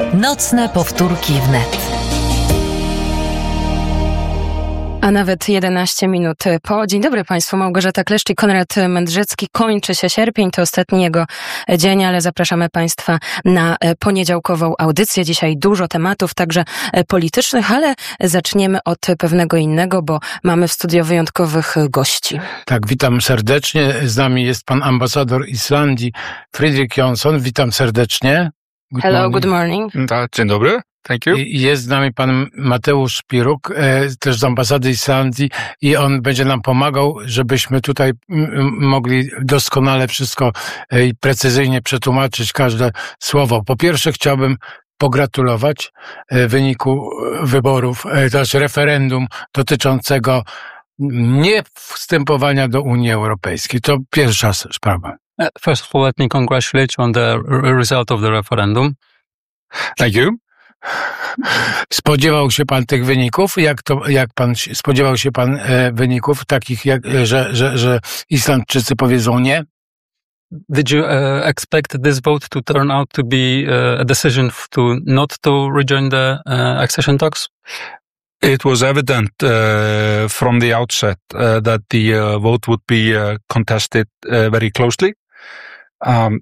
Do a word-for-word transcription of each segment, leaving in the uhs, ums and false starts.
Nocne powtórki wnet. A nawet jedenaście minut po. Dzień dobry Państwu, Małgorzata Kleszcz i Konrad Mędrzecki. Kończy się sierpień, to ostatni jego dzień, ale zapraszamy Państwa na poniedziałkową audycję. Dzisiaj dużo tematów, także politycznych, ale zaczniemy od pewnego innego, bo mamy w studio wyjątkowych gości. Tak, witam serdecznie. Z nami jest pan ambasador Islandii, Fridrik Jonsson. Witam serdecznie. Good Hello, morning. Good morning. Dzień dobry. Thank you. I jest z nami pan Mateusz Szpiruk, e, też z ambasady Islandii, i on będzie nam pomagał, żebyśmy tutaj m- mogli doskonale wszystko e, i precyzyjnie przetłumaczyć każde słowo. Po pierwsze chciałbym pogratulować e, wyniku wyborów, e, to znaczy referendum dotyczącego nie wstępowania do Unii Europejskiej. To pierwsza sprawa. First of all, let me congratulate you on the result of the referendum. Thank you. Spodziewał się pan tych wyników? Jak to, jak pan, spodziewał się pan e, wyników takich, jak, że, że, że Islandczycy powiedzą nie? Did you uh, expect this vote to turn out to be uh, a decision to not to rejoin the uh, accession talks? It was evident uh, from the outset uh, that the uh, vote would be uh, contested uh, very closely. Um,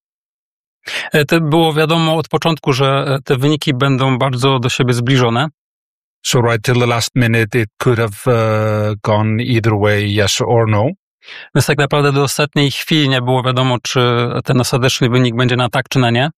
To było wiadomo od początku, że te wyniki będą bardzo do siebie zbliżone. So right till the last minute it could have uh, gone either way, yes or no. Więc tak naprawdę do ostatniej chwili nie było wiadomo, czy ten ostateczny wynik będzie na tak, czy na nie.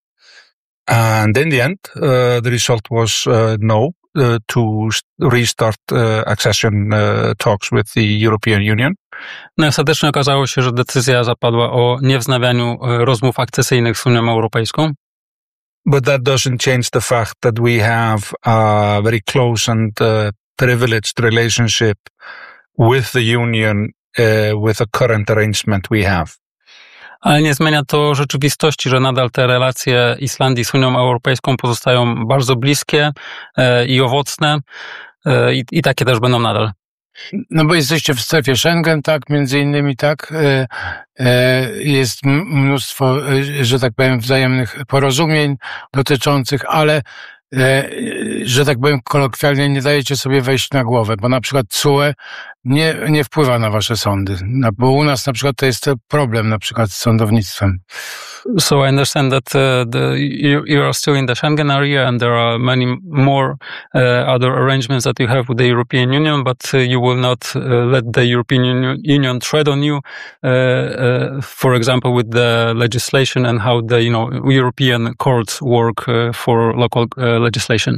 And in the end, uh, the result was uh, no uh, to restart uh, accession uh, talks with the European Union. No i ostatecznie okazało się, że decyzja zapadła o niewznawianiu rozmów akcesyjnych z Unią Europejską. But that doesn't change the fact that we have a very close and uh, privileged relationship with the Union uh, with the current arrangement we have. Ale nie zmienia to rzeczywistości, że nadal te relacje Islandii z Unią Europejską pozostają bardzo bliskie e, i owocne e, i, i takie też będą nadal. No bo jesteście w strefie Schengen, tak, między innymi, tak, e, e, jest mnóstwo, e, że tak powiem, wzajemnych porozumień dotyczących, ale e, że tak powiem kolokwialnie, nie dajecie sobie wejść na głowę, bo na przykład C U E nie, nie wpływa na wasze sądy, no, bo u nas na przykład to jest problem na przykład z sądownictwem. So I understand that uh, the, you, you are still in the Schengen area and there are many more uh, other arrangements that you have with the European Union, but uh, you will not uh, let the European Union, Union tread on you, uh, uh, for example, with the legislation and how the you know European courts work uh, for local uh, legislation.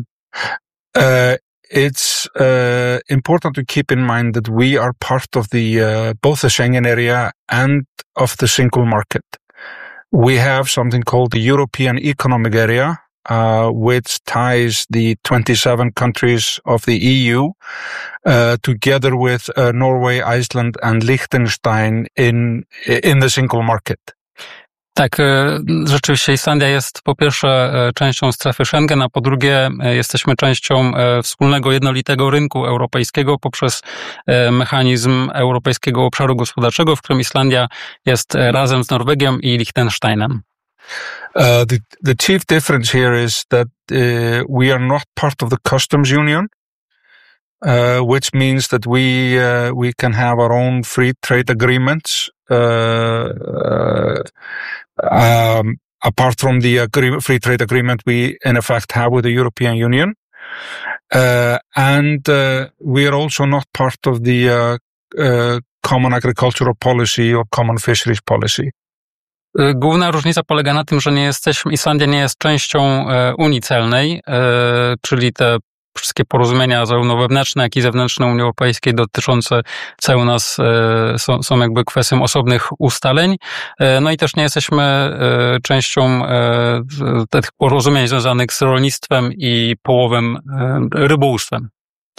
Uh, It's uh, important to keep in mind that we are part of the uh, both the Schengen area and of the single market. We have something called the European Economic Area, uh, which ties the twenty-seven countries of the E U uh, together with uh, Norway, Iceland, and Liechtenstein in in the single market. Tak, rzeczywiście Islandia jest po pierwsze częścią strefy Schengen, a po drugie jesteśmy częścią wspólnego jednolitego rynku europejskiego poprzez mechanizm Europejskiego Obszaru Gospodarczego, w którym Islandia jest razem z Norwegią i Liechtensteinem. Uh, the, the chief difference here is that uh, we are not part of the customs union, uh, which means that we uh, we can have our own free trade agreements. Uh, uh, um, apart from the agree- free trade agreement we in effect have with the European Union. Uh, and uh, we are also not part of the uh, uh, common agricultural policy or common fisheries policy. Główna różnica polega na tym, że nie jesteśmy, Islandia nie jest częścią Unii Celnej, czyli te wszystkie porozumienia zarówno wewnętrzne, jak i zewnętrzne Unii Europejskiej dotyczące ceł nas są, są jakby kwestią osobnych ustaleń. No i też nie jesteśmy częścią tych porozumień związanych z rolnictwem i połowem rybołówstwem.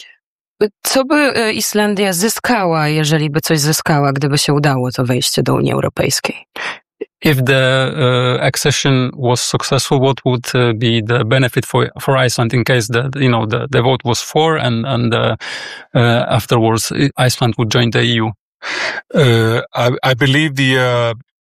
Co by Islandia zyskała, jeżeli by coś zyskała, gdyby się udało to wejście do Unii Europejskiej? If the uh, accession was successful, what would uh, be the benefit for for Iceland in case the you know the, the vote was for and and uh, uh, afterwards Iceland would join the E U? Uh, I, I believe the uh,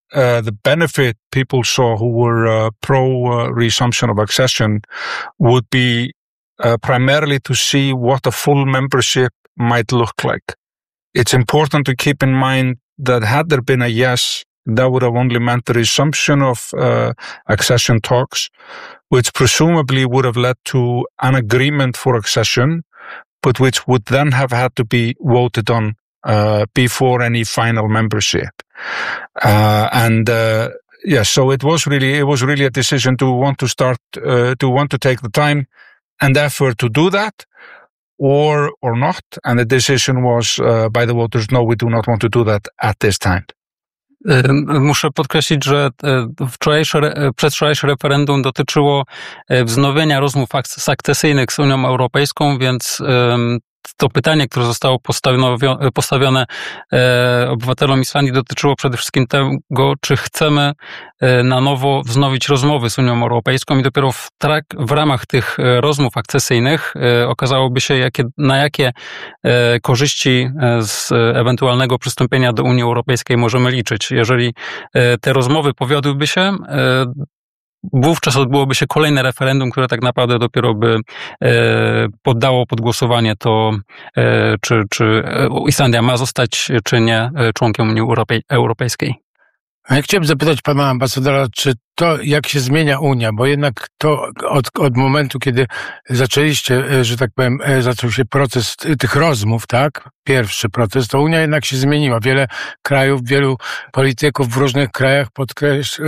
uh, the benefit people saw who were uh, pro uh, resumption of accession would be uh, primarily to see what a full membership might look like. It's important to keep in mind that had there been a yes, that would have only meant the resumption of uh, accession talks, which presumably would have led to an agreement for accession, but which would then have had to be voted on uh, before any final membership. Uh, and uh, yeah, so it was really it was really a decision to want to start uh, to want to take the time and effort to do that, or or not. And the decision was uh, by the voters, no, we do not want to do that at this time. Muszę podkreślić, że wczorajsze, przedwczorajsze referendum dotyczyło wznowienia rozmów akcesyjnych z Unią Europejską, więc to pytanie, które zostało postawione obywatelom Islandii, dotyczyło przede wszystkim tego, czy chcemy na nowo wznowić rozmowy z Unią Europejską i dopiero w, trak, w ramach tych rozmów akcesyjnych okazałoby się, jakie, na jakie korzyści z ewentualnego przystąpienia do Unii Europejskiej możemy liczyć. Jeżeli te rozmowy powiodłyby się, wówczas odbyłoby się kolejne referendum, które tak naprawdę dopiero by e, poddało pod głosowanie to, e, czy, czy Islandia ma zostać, czy nie członkiem Unii Europej- Europejskiej. A ja chciałem zapytać pana ambasadora, czy to, jak się zmienia Unia, bo jednak to od, od momentu, kiedy zaczęliście, że tak powiem, zaczął się proces tych rozmów, tak? Pierwszy proces, to Unia jednak się zmieniła. Wiele krajów, wielu polityków w różnych krajach podkreśla,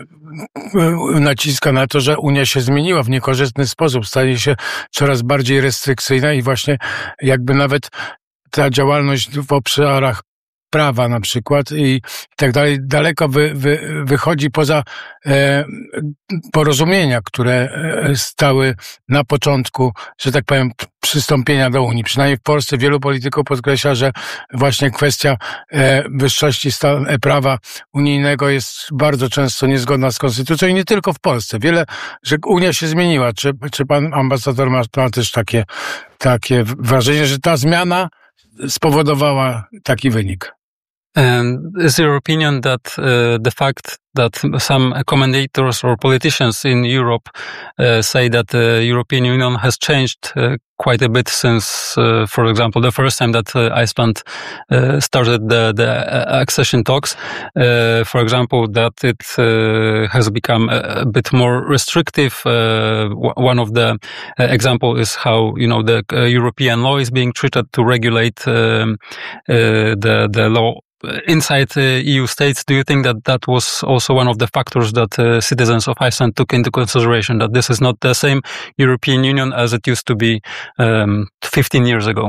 naciska na to, że Unia się zmieniła w niekorzystny sposób, staje się coraz bardziej restrykcyjna i właśnie jakby nawet ta działalność w obszarach prawa na przykład i tak dalej, daleko wy, wy, wychodzi poza e, porozumienia, które stały na początku, że tak powiem, przystąpienia do Unii. Przynajmniej w Polsce wielu polityków podkreśla, że właśnie kwestia e, wyższości stan, e, prawa unijnego jest bardzo często niezgodna z konstytucją i nie tylko w Polsce. Wiele, że Unia się zmieniła. Czy, czy pan ambasador ma, ma też takie, takie wrażenie, że ta zmiana spowodowała taki wynik? And is your opinion that uh, the fact that some commentators or politicians in Europe uh, say that the European Union has changed uh, quite a bit since, uh, for example, the first time that uh, Iceland uh, started the, the accession talks, uh, for example, that it uh, has become a, a bit more restrictive. Uh, w- one of the uh, example is how, you know, the uh, European law is being treated to regulate um, uh, the, the law inside uh, E U states. Do you think that that was also one of the factors that uh, citizens of Iceland took into consideration, that this is not the same European Union as it used to be um, fifteen years ago?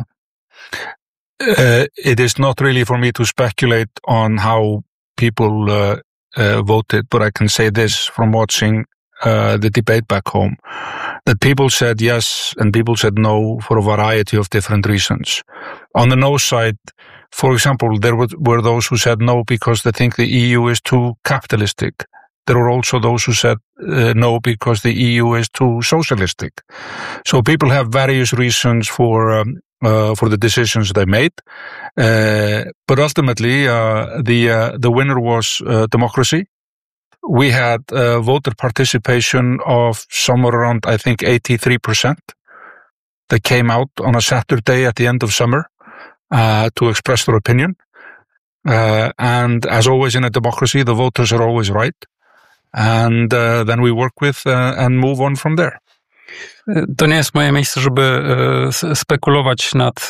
Uh, it is not really for me to speculate on how people uh, uh, voted, but I can say this from watching uh, the debate back home, that people said yes and people said no for a variety of different reasons. On the no side, for example, there were those who said no because they think the E U is too capitalistic. There were also those who said uh, no because the E U is too socialistic. So people have various reasons for um, uh, for the decisions they made. Uh, but ultimately, uh, the uh, the winner was uh, democracy. We had uh, voter participation of somewhere around, I think, eighty-three percent that came out on a Saturday at the end of summer uh, to express their opinion. Uh, and as always in a democracy, the voters are always right. And uh, then we work with uh, and move on from there. To nie jest moje miejsce, żeby spekulować nad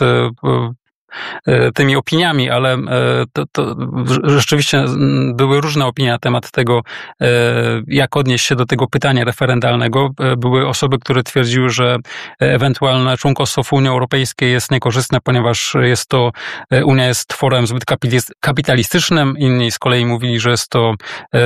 tymi opiniami, ale to, to rzeczywiście były różne opinie na temat tego, jak odnieść się do tego pytania referendalnego. Były osoby, które twierdziły, że ewentualne członkostwo w Unii Europejskiej jest niekorzystne, ponieważ jest to, Unia jest tworem zbyt kapitalistycznym. Inni z kolei mówili, że jest to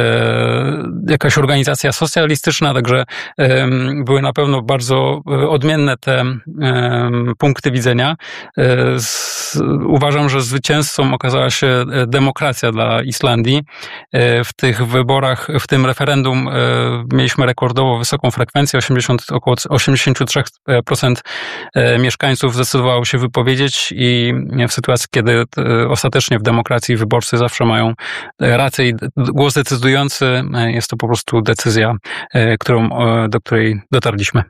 jakaś organizacja socjalistyczna, także były na pewno bardzo odmienne te punkty widzenia. Z uważam, że zwycięzcą okazała się demokracja dla Islandii. W tych wyborach, w tym referendum mieliśmy rekordowo wysoką frekwencję, osiemdziesiąt, około osiemdziesiąt trzy procent mieszkańców zdecydowało się wypowiedzieć i w sytuacji, kiedy ostatecznie w demokracji wyborcy zawsze mają rację i głos decydujący, jest to po prostu decyzja, którą, do której dotarliśmy.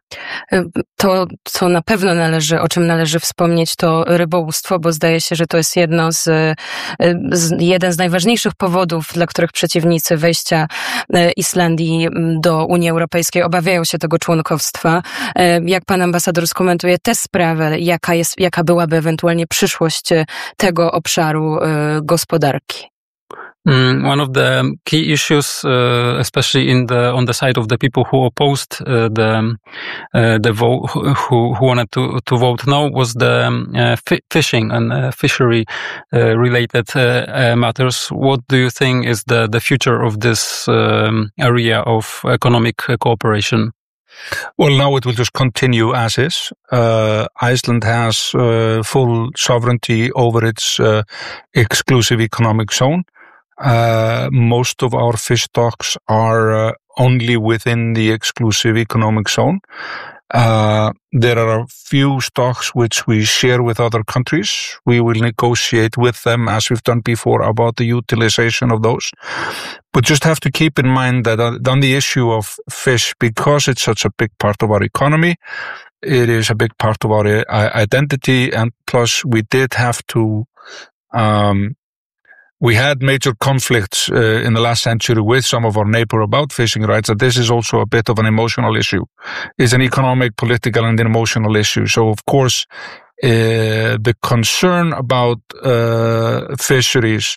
To, co na pewno należy, o czym należy wspomnieć, to rybołówstwo, bo zdaje się, że to jest jedno z, z, jeden z najważniejszych powodów, dla których przeciwnicy wejścia Islandii do Unii Europejskiej obawiają się tego członkostwa. Jak pan ambasador skomentuje tę sprawę, jaka jest, jaka byłaby ewentualnie przyszłość tego obszaru gospodarki? Mm, one of the key issues, uh, especially in the on the side of the people who opposed uh, the uh, the vote, who who wanted to to vote no, was the uh, fi- fishing and uh, fishery uh, related uh, uh, matters. What do you think is the the future of this um, area of economic cooperation? Well, now it will just continue as is. Uh, Iceland has uh, full sovereignty over its uh, exclusive economic zone. Uh, most of our fish stocks are uh, only within the exclusive economic zone. Uh, there are a few stocks which we share with other countries. We will negotiate with them, as we've done before, about the utilization of those. But just have to keep in mind that on the issue of fish, because it's such a big part of our economy, it is a big part of our identity, and plus we did have to um We had major conflicts uh, in the last century with some of our neighbor about fishing rights, and this is also a bit of an emotional issue. It's an economic, political, and emotional issue. So, of course, uh, the concern about uh, fisheries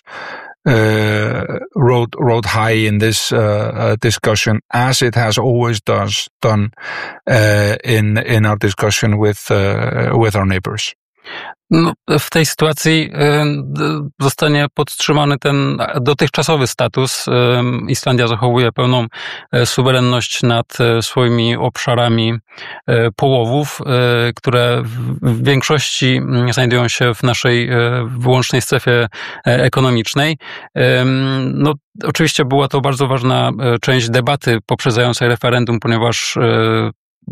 uh, rode, rode high in this uh, uh, discussion, as it has always does done uh, in in our discussion with uh, with our neighbors. No, w tej sytuacji y, zostanie podtrzymany ten dotychczasowy status. Y, Islandia zachowuje pełną y, suwerenność nad y, swoimi obszarami y, połowów, y, które w, w większości y, znajdują się w naszej y, wyłącznej strefie y, ekonomicznej. Y, no, oczywiście była to bardzo ważna y, część debaty poprzedzającej referendum, ponieważ y,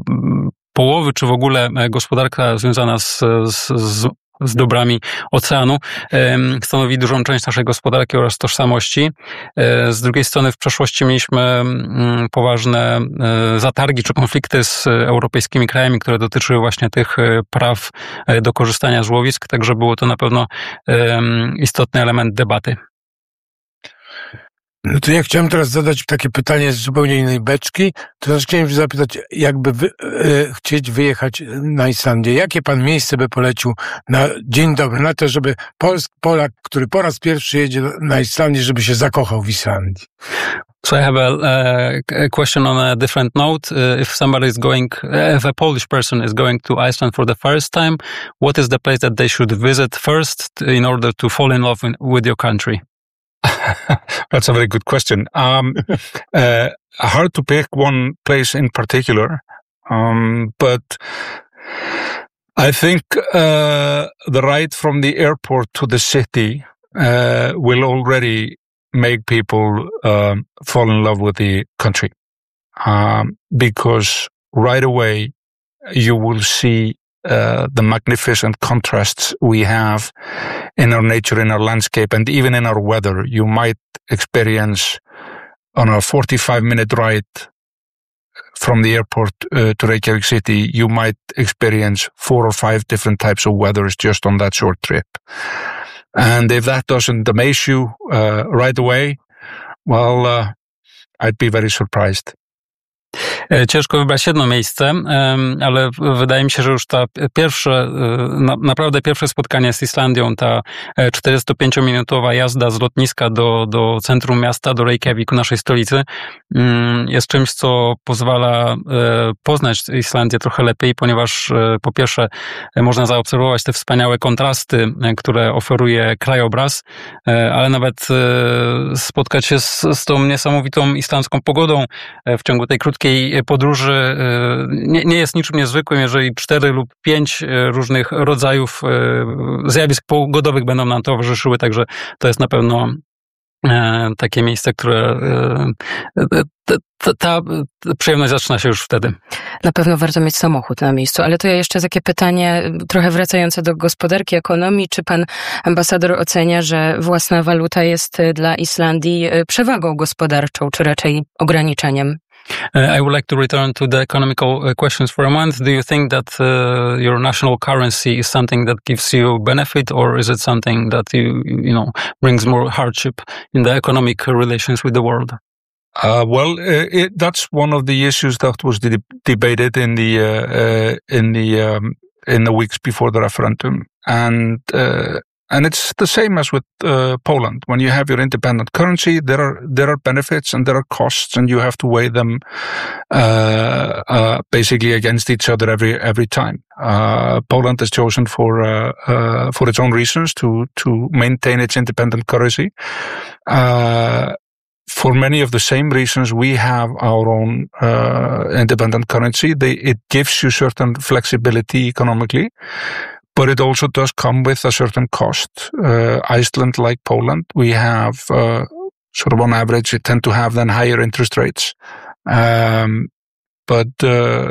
połowy, czy w ogóle gospodarka związana z, z, z z dobrami oceanu, stanowi dużą część naszej gospodarki oraz tożsamości. Z drugiej strony w przeszłości mieliśmy poważne zatargi czy konflikty z europejskimi krajami, które dotyczyły właśnie tych praw do korzystania z łowisk, także było to na pewno istotny element debaty. No to ja chciałem teraz zadać takie pytanie z zupełnie innej beczki. To znaczy chciałem zapytać, jakby wy, e, chcieć wyjechać na Islandię, jakie pan miejsce by polecił na dzień dobry, na to, żeby Pols, Polak, który po raz pierwszy jedzie na Islandię, żeby się zakochał w Islandii? So I have a, a question on a different note. Uh, if somebody is going, if a Polish person is going to Iceland for the first time, what is the place that they should visit first in order to fall in love in, with your country? That's a very good question. Um, uh, hard to pick one place in particular, um, but I think uh, the ride from the airport to the city uh, will already make people um, fall in love with the country, um, because right away you will see Uh, the magnificent contrasts we have in our nature, in our landscape, and even in our weather. You might experience on a forty-five minute ride from the airport uh, to Reykjavik City, you might experience four or five different types of weathers just on that short trip. And if that doesn't amaze you uh, right away, well, uh, I'd be very surprised. Ciężko wybrać jedno miejsce, ale wydaje mi się, że już ta pierwsze, naprawdę pierwsze spotkanie z Islandią, ta czterdziestopięciominutowa jazda z lotniska do, do centrum miasta, do Reykjaviku, naszej stolicy, jest czymś, co pozwala poznać Islandię trochę lepiej, ponieważ po pierwsze można zaobserwować te wspaniałe kontrasty, które oferuje krajobraz, ale nawet spotkać się z, z tą niesamowitą islandzką pogodą w ciągu tej krótkiej takiej podróży nie, nie jest niczym niezwykłym, jeżeli cztery lub pięć różnych rodzajów zjawisk pogodowych będą nam towarzyszyły, także to jest na pewno takie miejsce, które ta, ta, ta przyjemność zaczyna się już wtedy. Na pewno warto mieć samochód na miejscu, ale to ja jeszcze takie pytanie trochę wracające do gospodarki, ekonomii. Czy pan ambasador ocenia, że własna waluta jest dla Islandii przewagą gospodarczą, czy raczej ograniczeniem? Uh, I would like to return to the economical uh, questions for a moment. Do you think that uh, your national currency is something that gives you benefit, or is it something that you, you know, brings more hardship in the economic relations with the world? Uh, well, uh, it, that's one of the issues that was de- debated in the uh, uh, in the um, in the weeks before the referendum, and uh, and it's the same as with uh, Poland. When you have your independent currency, there are there are benefits and there are costs, and you have to weigh them uh, uh, basically against each other every every time. Uh, Poland has chosen for uh, uh, for its own reasons to to maintain its independent currency. Uh, For many of the same reasons, we have our own uh, independent currency. They, it gives you certain flexibility economically, but it also does come with a certain cost. Uh, Iceland, like Poland, we have uh, sort of on average, it tend to have then higher interest rates. Um, but uh,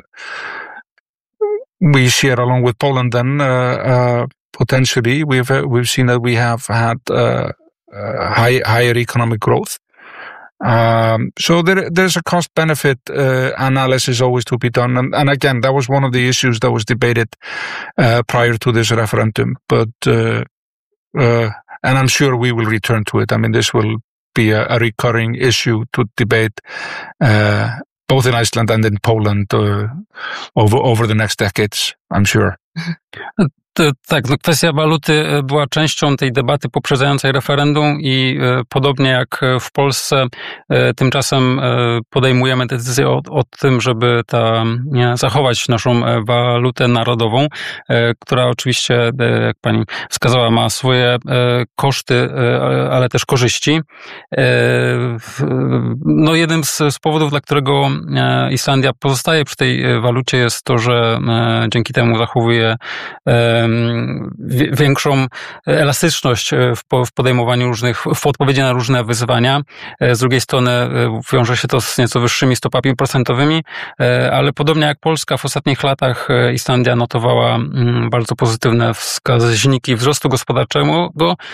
we share along with Poland then uh, uh, potentially we've uh, we've seen that we have had uh, uh, high, higher economic growth. Um, so there, there's a cost-benefit uh, analysis always to be done, and, and again, that was one of the issues that was debated uh, prior to this referendum. But uh, uh, and I'm sure we will return to it. I mean, this will be a, a recurring issue to debate uh, both in Iceland and in Poland uh, over over the next decades. I'm sure. Tak, no kwestia waluty była częścią tej debaty poprzedzającej referendum i e, podobnie jak w Polsce e, tymczasem e, podejmujemy decyzję o, o tym, żeby ta, nie, zachować naszą walutę narodową, e, która oczywiście, e, jak pani wskazała, ma swoje e, koszty, e, ale też korzyści. E, w, no jednym z, z powodów, dla którego e, Islandia pozostaje przy tej walucie, jest to, że e, dzięki temu zachowuje e, większą elastyczność w podejmowaniu różnych, w odpowiedzi na różne wyzwania. Z drugiej strony wiąże się to z nieco wyższymi stopami procentowymi, ale podobnie jak Polska w ostatnich latach Islandia notowała bardzo pozytywne wskaźniki wzrostu gospodarczego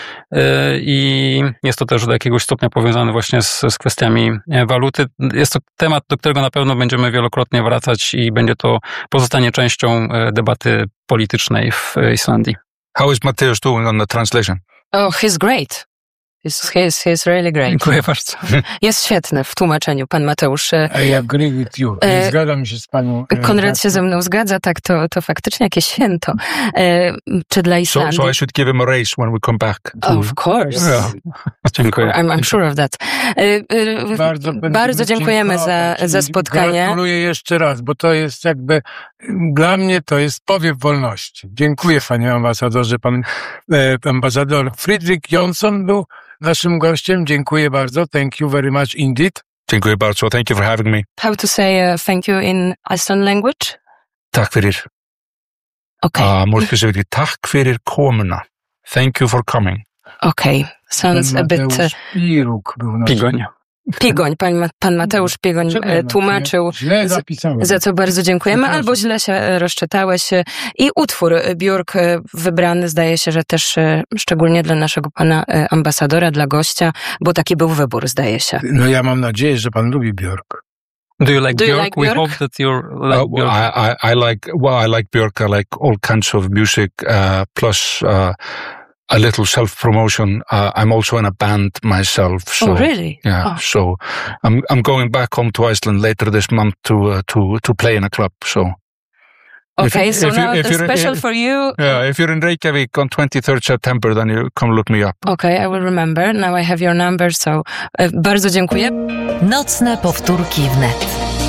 i jest to też do jakiegoś stopnia powiązane właśnie z, z kwestiami waluty. Jest to temat, do którego na pewno będziemy wielokrotnie wracać i będzie to pozostanie częścią debaty politycznej w Islandii. How is Mateusz doing on the translation? Oh, he's great. He's, he's, he's really great. Dziękuję bardzo. Jest świetny w tłumaczeniu, pan Mateusz. I agree with you. E, Zgadzam się z panią. Konrad się ze mną zgadza, tak, to, to faktycznie jakieś święto. E, czy dla Islandii... So, so I should give him a raise when we come back. To... Of course. Yeah. Dziękuję. I'm, I'm sure of that. E, e, bardzo bardzo dziękujemy za, za spotkanie. Gratuluję jeszcze raz, bo to jest jakby, dla mnie to jest powiew wolności. Dziękuję, panie ambasadorze. Pan e, ambasador Fridrik Jonsson był naszym gościem. Dziękuję bardzo. Thank you very much indeed. Dziękuję bardzo. Thank you for having me. How to say uh, thank you in Iceland language? Takk fyrir. Okay. Uh, more specifically, takk fyrir komuna. Thank you for coming. Okay. Sounds a bit... Uh, Piruk był naszym. Pigoń. Pigoń, pan, pan Mateusz Pigoń tłumaczył, źle zapisałem. Za co bardzo dziękujemy, albo źle się rozczytałeś. I utwór Björk wybrany, zdaje się, że też szczególnie dla naszego pana ambasadora, dla gościa, bo taki był wybór, zdaje się. No ja mam nadzieję, że pan lubi Björk. Do you like Do you Björk? like We Björk? hope that you're like uh, Björk. I, I, I like, well, I like Björk. I like all kinds of music, uh, plus uh, a little self-promotion. Uh, I'm also in a band myself. So, oh, really? Yeah. Oh. So I'm I'm going back home to Iceland later this month to uh, to to play in a club. So. Okay, if, so if now you, if special if, for you. Yeah, if you're in Reykjavik on twenty-third September, then you come look me up. Okay, I will remember. Now I have your number, so uh, bardzo dziękuję. Nocne powtórki wnet.